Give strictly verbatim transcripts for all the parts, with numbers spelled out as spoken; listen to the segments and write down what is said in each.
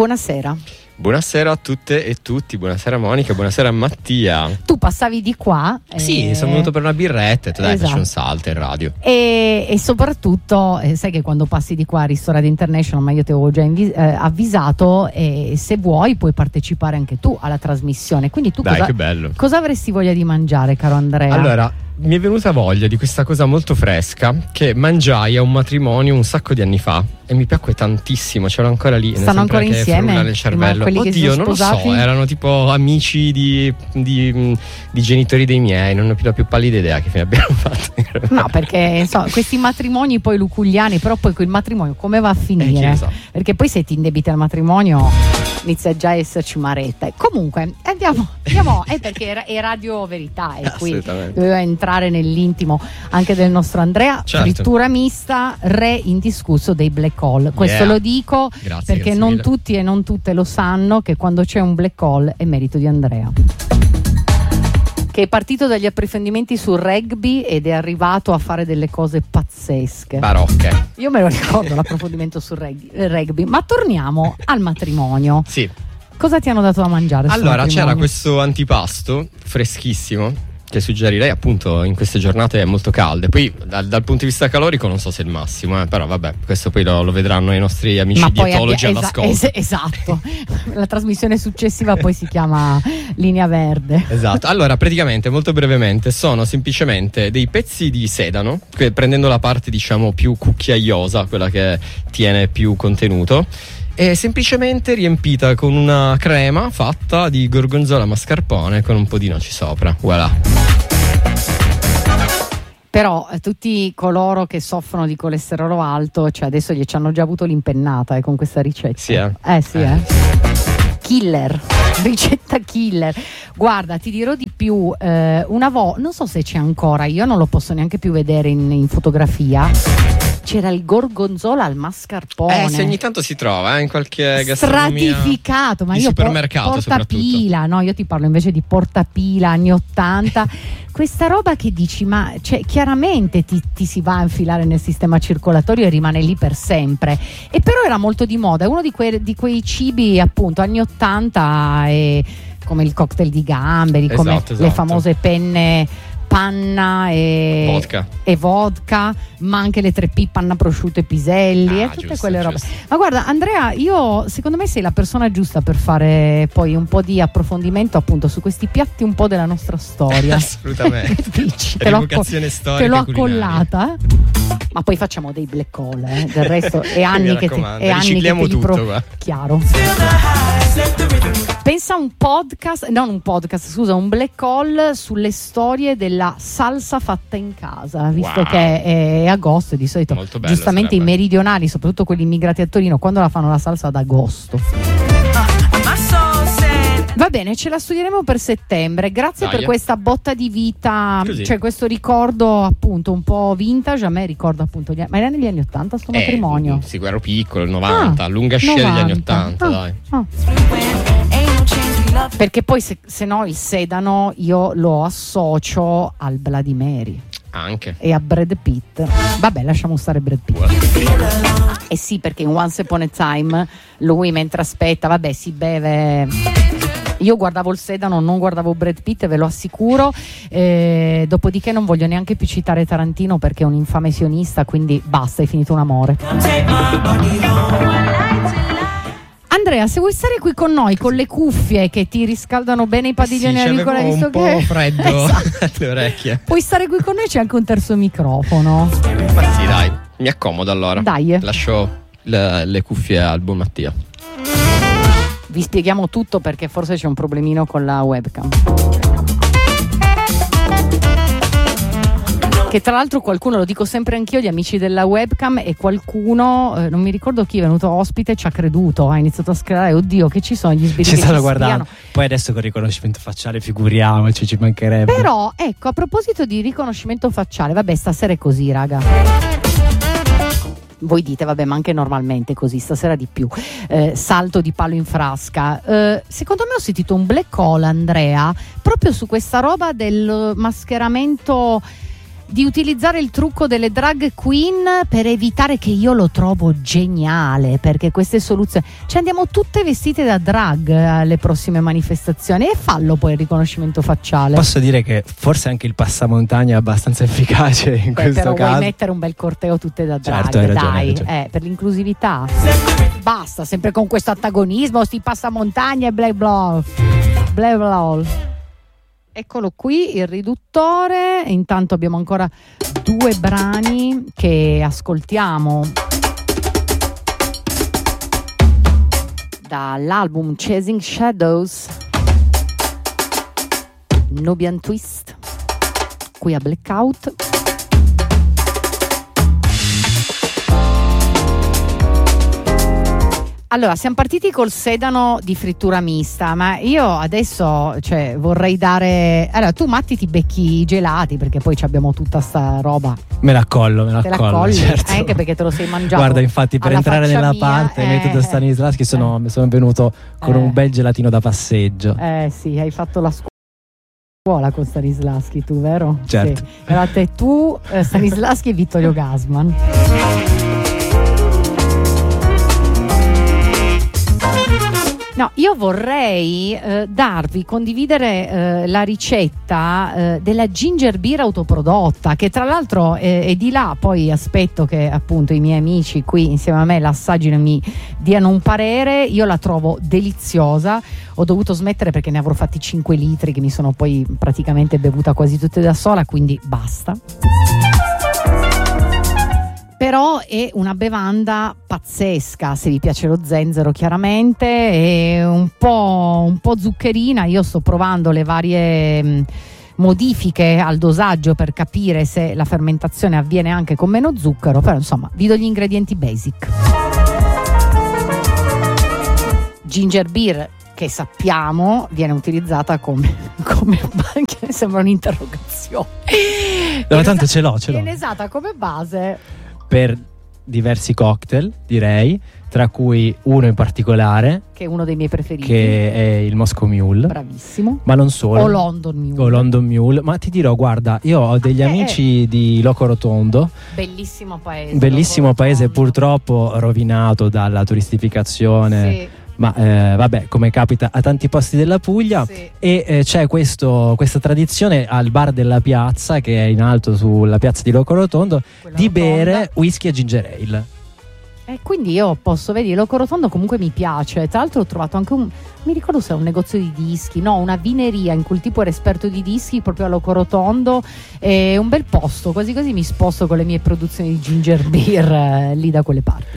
buonasera. Buonasera a tutte e tutti, buonasera Monica, buonasera Mattia. Tu passavi di qua? Sì, eh... sono venuto per una birretta e dai, esatto. faccio un salto in radio. E, e soprattutto, eh, sai che quando passi di qua a Ristorante International, ma io ti avevo già invi- eh, avvisato, e se vuoi puoi partecipare anche tu alla trasmissione. Quindi tu dai, cosa, che bello. cosa avresti voglia di mangiare, caro Andrea? Allora, mi è venuta voglia di questa cosa molto fresca che mangiai a un matrimonio un sacco di anni fa e mi piacque tantissimo, c'ero ancora lì. Stanno ancora che insieme? nel cervello. Oddio, non lo so, erano tipo amici di, di, di genitori dei miei, non ho più la più pallida idea che fine abbiamo fatto. No, perché so, questi matrimoni poi luculliani, però poi quel matrimonio come va a finire? Eh, so. Perché poi se ti indebiti al matrimonio inizia già a esserci maretta. Comunque andiamo, andiamo eh, perché è Radio Verità e qui doveva entrare nell'intimo anche del nostro Andrea. Certo. Frittura mista, re indiscusso dei Black Hole. Questo yeah. lo dico grazie, perché grazie non mille. tutti e non tutte lo sanno che quando c'è un Black Hole è merito di Andrea, che è partito dagli approfondimenti sul rugby ed è arrivato a fare delle cose pazzesche, barocche. Io me lo ricordo l'approfondimento sul rugby, rugby. Ma torniamo al matrimonio. Sì. Cosa ti hanno dato da mangiare? Allora c'era questo antipasto freschissimo che suggerirei appunto in queste giornate molto calde. Poi dal, dal punto di vista calorico non so se è il massimo, eh, però vabbè, questo poi lo, lo vedranno i nostri amici Ma dietologi abbia, all'ascolto. es- esatto. La trasmissione successiva poi si chiama Linea Verde. Esatto. Allora praticamente molto brevemente sono semplicemente dei pezzi di sedano, che, prendendo la parte diciamo più cucchiaiosa, quella che tiene più contenuto, è semplicemente riempita con una crema fatta di gorgonzola mascarpone con un po' di noci sopra. Voilà. Però eh, tutti coloro che soffrono di colesterolo alto, cioè adesso gli ci hanno già avuto l'impennata eh, con questa ricetta. Sì, eh. Eh sì, eh. Killer, ricetta killer. Guarda, ti dirò di più, eh, una volta, non so se c'è ancora, io non lo posso neanche più vedere in, in fotografia. C'era il gorgonzola al mascarpone. Eh, se ogni tanto si trova eh, in qualche gastronomia stratificato, ma di io supermercato portapila, no, io ti parlo invece di portapila anni ottanta. Questa roba che dici, ma cioè, chiaramente ti, ti si va a infilare nel sistema circolatorio e rimane lì per sempre. E però era molto di moda, è uno di quei, di quei cibi appunto anni ottanta, e come il cocktail di gamberi, esatto, come esatto. le famose penne panna e vodka. e vodka, ma anche le tre P, panna, prosciutto e piselli, ah, e tutte giusto, quelle robe. giusto. Ma guarda Andrea, io secondo me sei la persona giusta per fare poi un po' di approfondimento appunto su questi piatti un po' della nostra storia. Assolutamente. Dici, te l'ho, Rievocazione storica te l'ho culinaria. accollata, ma poi facciamo dei black hole, eh. Del resto è anni Mi che ti, raccomando, è anni che ricicliamo te li tutto, pro- qua. chiaro. Pensa a un podcast, non un podcast, scusa, un black hole sulle storie della salsa fatta in casa, visto wow. che è, è agosto e di solito molto bello giustamente sarebbe. i meridionali, soprattutto quelli immigrati a Torino, quando la fanno la salsa ad agosto. Va bene, ce la studieremo per settembre. Grazie Dai, per questa botta di vita, così. cioè questo ricordo appunto un po' vintage. A me ricorda appunto gli, ma era negli anni ottanta sto eh, matrimonio? Sì, ero piccolo, il novanta, Ah, lunga scia degli anni novanta. ottanta, Ah, dai. ah. Perché poi se, se no il sedano io lo associo al Bloody Mary Anche. e a Brad Pitt. Vabbè, lasciamo stare Brad Pitt. Voilà. Eh sì, perché in Once Upon a Time lui mentre aspetta, vabbè, si beve. Io guardavo il sedano, non guardavo Brad Pitt, ve lo assicuro. Eh, dopodiché non voglio neanche più citare Tarantino perché è un infame sionista, quindi basta, è finito un amore. Andrea, se vuoi stare qui con noi con le cuffie che ti riscaldano bene i padiglioni sì, auricolari, c'avevo visto un po' che freddo esatto. alle orecchie. Puoi stare qui con noi, c'è anche un terzo microfono. Ma sì, dai, mi accomodo allora. Dai. Lascio le, le cuffie al buon Mattia. Vi spieghiamo tutto perché forse c'è un problemino con la webcam. Che tra l'altro qualcuno, lo dico sempre anch'io, gli amici della webcam, e qualcuno, eh, non mi ricordo chi è venuto ospite, ci ha creduto, ha iniziato a scrivere, oddio che ci sono gli sbirri Ci che stanno ci guardando. spiano. Poi adesso con il riconoscimento facciale figuriamoci, ci mancherebbe. Però ecco, a proposito di riconoscimento facciale, vabbè, stasera è così, raga. Voi dite, vabbè, ma anche normalmente così, stasera di più. Eh, salto di palo in frasca. Eh, secondo me ho sentito un black hole, Andrea, proprio su questa roba del mascheramento di utilizzare il trucco delle drag queen per evitare, che io lo trovo geniale, perché queste soluzioni, ci andiamo tutte vestite da drag alle prossime manifestazioni e fallo poi il riconoscimento facciale. Posso dire che forse anche il passamontagna è abbastanza efficace in Beh, questo però caso. vuoi mettere un bel corteo tutte da drag, Certo, hai ragione, dai, hai ragione. Eh, per l'inclusività. Basta, sempre con questo antagonismo, sti passamontagna e bla bla bla bla. Eccolo qui il riduttore. Intanto abbiamo ancora due brani che ascoltiamo dall'album Chasing Shadows, Nubian Twist, qui a Blackout. Allora, siamo partiti col sedano di frittura mista, ma io adesso, cioè, vorrei dare... Allora, tu Matti ti becchi i gelati, perché poi abbiamo tutta sta roba. Me la collo, me la Te la collo, colli, certo. anche perché te lo sei mangiato. Guarda, infatti, per alla entrare faccia nella mia, parte eh, metodo Stanislavski sono, eh. sono venuto con Eh. un bel gelatino da passeggio. Eh sì, hai fatto la scuola con Stanislavski, tu, vero? Certo. Sì. Eravate tu, eh, Stanislavski e Vittorio Gassman. No, io vorrei eh, darvi, condividere eh, la ricetta eh, della ginger beer autoprodotta, che tra l'altro eh, è di là, poi aspetto che appunto i miei amici qui insieme a me l'assaggino e mi diano un parere. Io la trovo deliziosa, ho dovuto smettere perché ne avrò fatti cinque litri che mi sono poi praticamente bevuta quasi tutte da sola, quindi basta. Però è una bevanda pazzesca, se vi piace lo zenzero chiaramente, è un po', un po' zuccherina. Io sto provando le varie mh, modifiche al dosaggio per capire se la fermentazione avviene anche con meno zucchero, però insomma vi do gli ingredienti basic. Ginger beer, che sappiamo viene utilizzata come, come sembra un'interrogazione. No, tanto ce l'ho, ce l'ho. Viene usata come base Per diversi cocktail, direi, tra cui uno in particolare, che è uno dei miei preferiti, che è il Moscow Mule. Bravissimo. Ma non solo. O London Mule. O London Mule. Ma ti dirò, guarda, io ho degli Eh, amici di Loco Rotondo. Bellissimo paese. Bellissimo Loco paese, Rotondo. purtroppo rovinato dalla turistificazione. Sì, Ma eh, vabbè, come capita a tanti posti della Puglia. sì. E eh, c'è questo, questa tradizione al bar della piazza, che è in alto sulla piazza di Loco Rotondo, Quella di rotonda. bere whisky e ginger ale. E quindi io posso vedere, Loco Rotondo comunque mi piace. Tra l'altro ho trovato anche un, mi ricordo se è un negozio di dischi, no, una vineria in cui il tipo era esperto di dischi proprio a Loco Rotondo. È un bel posto, quasi quasi mi sposto con le mie produzioni di ginger beer eh, lì da quelle parti.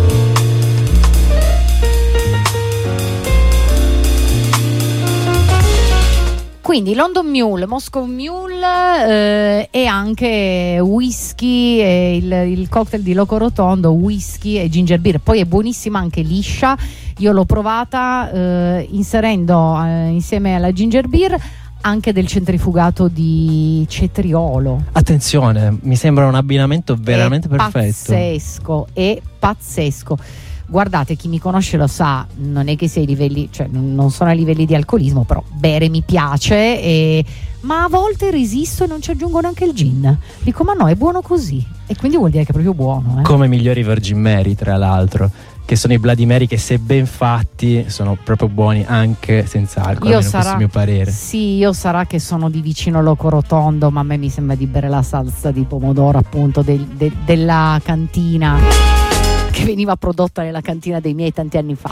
Quindi London Mule, Moscow Mule eh, e anche whisky, e il, il cocktail di Loco Rotondo, whisky e ginger beer. Poi è buonissima anche liscia, io l'ho provata eh, inserendo eh, insieme alla ginger beer anche del centrifugato di cetriolo. Attenzione, mi sembra un abbinamento veramente è perfetto. Pazzesco, è pazzesco. Guardate, chi mi conosce lo sa, non è che sia ai livelli, cioè non sono ai livelli di alcolismo, però bere mi piace, e, ma a volte resisto e non ci aggiungo neanche il gin. Dico, ma no, è buono così, e quindi vuol dire che è proprio buono. Eh? Come migliori Virgin Mary, tra l'altro, che sono i Bloody Mary che, se ben fatti, sono proprio buoni anche senza alcol, Io almeno sarà, questo è il mio parere. Sì, io sarà che sono di vicino Loco Rotondo, ma a me mi sembra di bere la salsa di pomodoro appunto del, de, della cantina che veniva prodotta nella cantina dei miei tanti anni fa.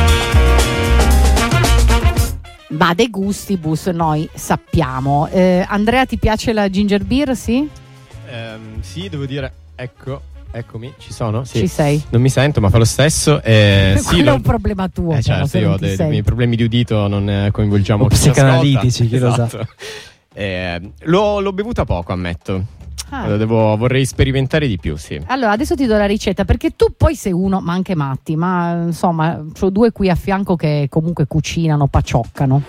Ma dei gustibus noi sappiamo. eh, Andrea, ti piace la ginger beer? Sì? Ehm, sì, devo dire, ecco, eccomi, ci sono? Sì. Ci sei? Non mi sento, ma fa lo stesso. Eh, sì, Quello lo- è un problema tuo. Eh, però, certo, se io non ho ti dei, dei senti. miei problemi di udito, non eh, coinvolgiamo O chi ci psicanalitici, ascolta. chi lo sa. Esatto. Eh, l'ho, l'ho bevuta poco, ammetto. Ah. Eh, Devo, vorrei sperimentare di più, sì. Allora, adesso ti do la ricetta, perché tu poi sei uno, ma anche Matti, ma insomma, c'ho due qui a fianco che comunque cucinano, pacioccano.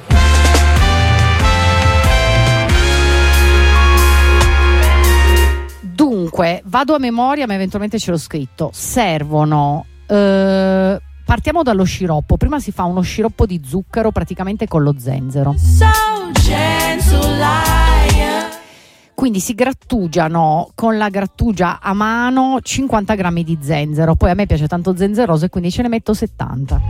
Dunque, vado a memoria, ma eventualmente ce l'ho scritto. Servono, eh, partiamo dallo sciroppo. Prima si fa uno sciroppo di zucchero praticamente con lo zenzero. Quindi si grattugiano con la grattugia a mano cinquanta grammi di zenzero. Poi a me piace tanto zenzeroso e quindi ce ne metto settanta.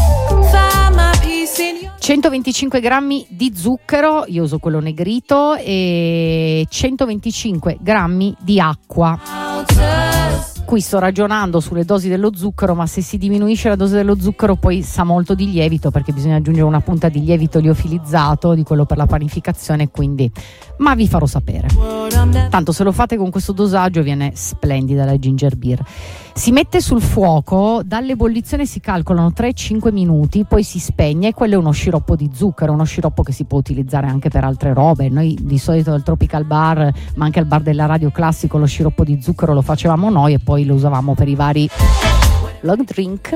centoventicinque grammi di zucchero, io uso quello negrito, e centoventicinque grammi di acqua. Qui sto ragionando sulle dosi dello zucchero, ma se si diminuisce la dose dello zucchero poi sa molto di lievito, perché bisogna aggiungere una punta di lievito liofilizzato, di quello per la panificazione, quindi ma vi farò sapere. Tanto se lo fate con questo dosaggio viene splendida la ginger beer. Si mette sul fuoco, dall'ebollizione si calcolano tre cinque minuti, poi si spegne e quello è uno sciroppo di zucchero, uno sciroppo che si può utilizzare anche per altre robe. Noi di solito al Tropical Bar, ma anche al bar della Radio Classico, lo sciroppo di zucchero lo facevamo noi e poi lo usavamo per i vari long drink.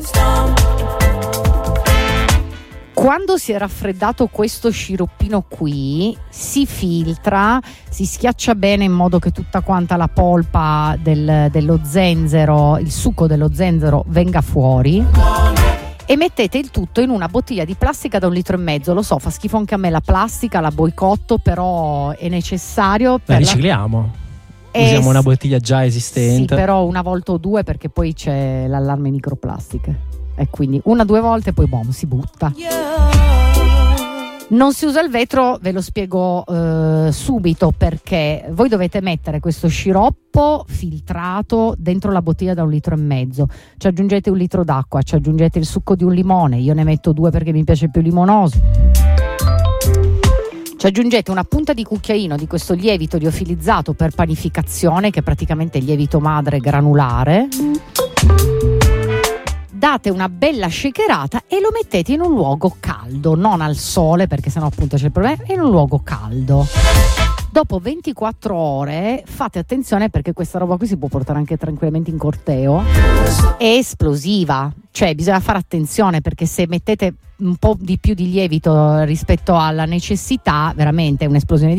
Quando si è raffreddato questo sciroppino qui, si filtra, si schiaccia bene in modo che tutta quanta la polpa del, dello zenzero, il succo dello zenzero venga fuori, e mettete il tutto in una bottiglia di plastica da un litro e mezzo. Lo so, fa schifo anche a me la plastica, la boicotto, però è necessario. Per la ricicliamo. La... Usiamo una bottiglia già esistente. Sì, però una volta o due, perché poi c'è l'allarme microplastiche. E quindi una o due volte poi boom, si butta. Non si usa il vetro, ve lo spiego eh, subito, perché voi dovete mettere questo sciroppo filtrato dentro la bottiglia da un litro e mezzo, ci aggiungete un litro d'acqua, ci aggiungete il succo di un limone, io ne metto due perché mi piace più limonoso, ci aggiungete una punta di cucchiaino di questo lievito liofilizzato per panificazione, che è praticamente lievito madre granulare. Date una bella shakerata e lo mettete in un luogo caldo, non al sole, perché sennò appunto c'è il problema, in un luogo caldo. Dopo ventiquattro ore fate attenzione, perché questa roba qui si può portare anche tranquillamente in corteo, è esplosiva, cioè bisogna fare attenzione, perché se mettete un po' di più di lievito rispetto alla necessità, veramente è un'esplosione di